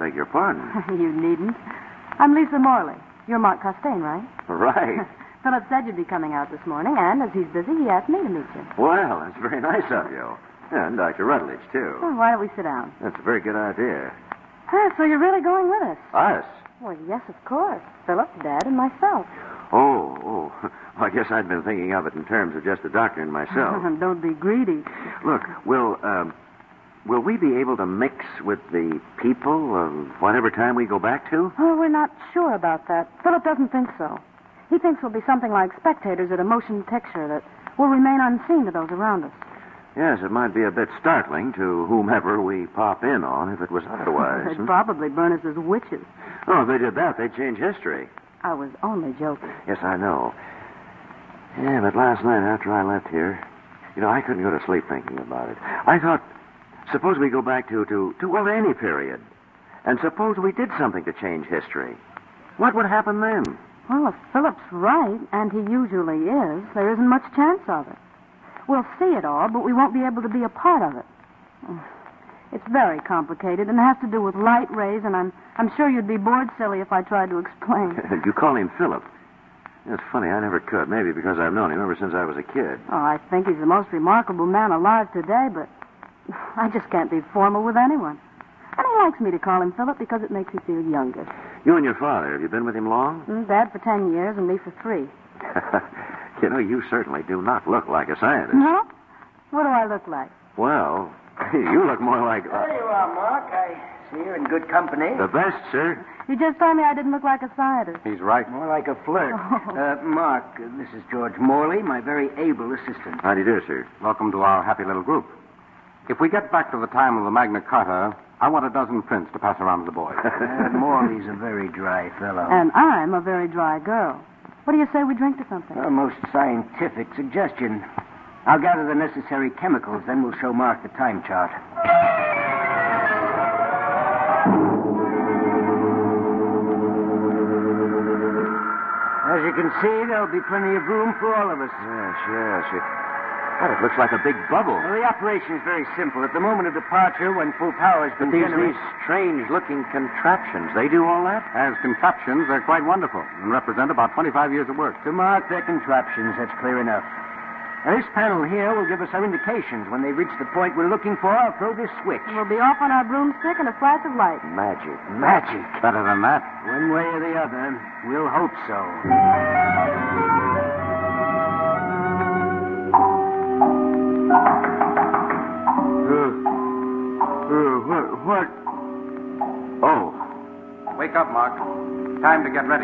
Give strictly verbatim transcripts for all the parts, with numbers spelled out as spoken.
beg your pardon. You needn't. I'm Lisa Morley. You're Mark Costain, right? Right. Philip said you'd be coming out this morning, and as he's busy, he asked me to meet you. Well, that's very nice of you. And Doctor Rutledge, too. Well, why don't we sit down? That's a very good idea. Ah, so you're really going with us? Us? Well, yes, of course. Philip, Dad, and myself. Oh, oh. Well, I guess I'd been thinking of it in terms of just the doctor and myself. Don't be greedy. Look, will, um, will we be able to mix with the people of whatever time we go back to? Oh, we're not sure about that. Philip doesn't think so. He thinks we'll be something like spectators at a motion picture that will remain unseen to those around us. Yes, it might be a bit startling to whomever we pop in on if it was otherwise. They'd hmm? probably burn us as witches. Oh, if they did that, they'd change history. I was only joking. Yes, I know. Yeah, but last night after I left here, you know, I couldn't go to sleep thinking about it. I thought, suppose we go back to, to, to well, any period. And suppose we did something to change history. What would happen then? Well, if Philip's right, and he usually is, there isn't much chance of it. We'll see it all, but we won't be able to be a part of it. It's very complicated and has to do with light rays, and I'm I'm sure you'd be bored silly if I tried to explain. You call him Philip. It's funny, I never could. Maybe because I've known him ever since I was a kid. Oh, I think he's the most remarkable man alive today, but I just can't be formal with anyone. And he likes me to call him Philip because it makes me feel younger. You and your father, have you been with him long? Mm, Dad for ten years and me for three. You know, you certainly do not look like a scientist. No? What do I look like? Well, you look more like... Uh, There you are, Mark. I see you're in good company. the best, sir. You just told me I didn't look like a scientist. He's right. More like a flirt. Oh. Uh, Mark, uh, this is George Morley, my very able assistant. How do you do, sir? Welcome to our happy little group. If we get back to the time of the Magna Carta, I want a dozen prints to pass around to the boys. Uh, Morley's a very dry fellow. And I'm a very dry girl. What do you say we drink to something? A most scientific suggestion. I'll gather the necessary chemicals, then we'll show Mark the time chart. As you can see, there'll be plenty of room for all of us. Yes, yes. It, God, it looks like a big bubble. Well, the operation is very simple. At the moment of departure, when full power has been But these, generated... these strange-looking contraptions, they do all that? As contraptions, they're quite wonderful and represent about twenty-five years of work. To Mark, they're contraptions. That's clear enough. Now, this panel here will give us our indications. When they reach the point we're looking for, I'll throw this switch. We'll be off on our broomstick and a flash of light. Magic. Magic. Better than that. One way or the other, we'll hope so. Uh, uh, what, what? Oh. Wake up, Mark. Time to get ready.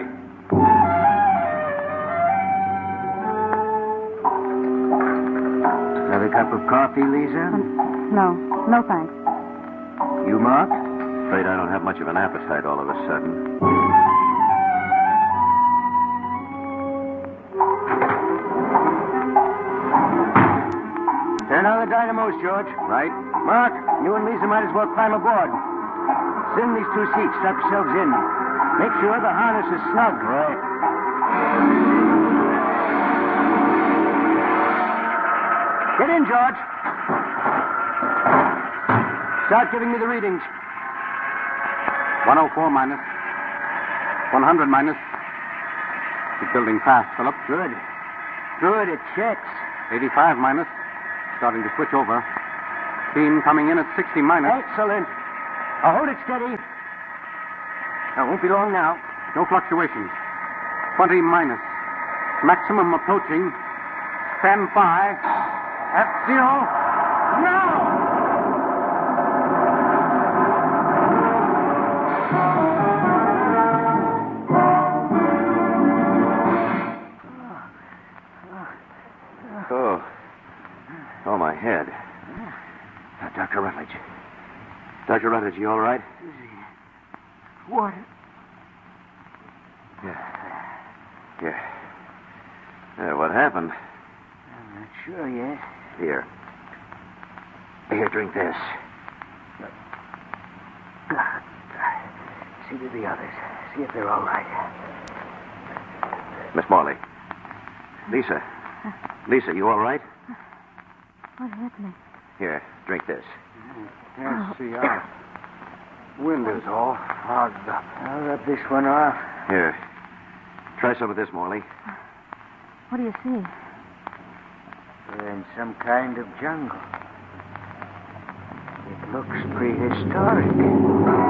Another cup of coffee, Lisa? No, no thanks. You, Mark? Afraid I don't have much of an appetite all of a sudden. Turn on the dynamos, George. Right? Mark, you and Lisa might as well climb aboard. Sit in these two seats. Strap yourselves in. Make sure the harness is snug. Right. Get in, George. Start giving me the readings. one oh four minus. one hundred minus. Keep building fast, Philip. Good. Good, it checks. eighty-five minus. Starting to switch over. Steam coming in at sixty minus. Excellent. Now hold it steady. Now, won't be long now. No fluctuations. twenty minus. Maximum approaching. Stand by. At zero. Now! Oh. Oh, my head. Uh, Doctor Rutledge. Doctor Rutledge, you all right? What? Yeah. Yeah. Yeah, what happened? I'm not sure yet. Here. Here, drink this. See to the others. See if they're all right. Miss Morley. Lisa. Lisa, you all right? What hit me? Here, drink this. Yes, see, uh, Wind is all fogged up. I'll rub this one off. Here. Try some of this, Morley. What do you see? We're in some kind of jungle. It looks prehistoric.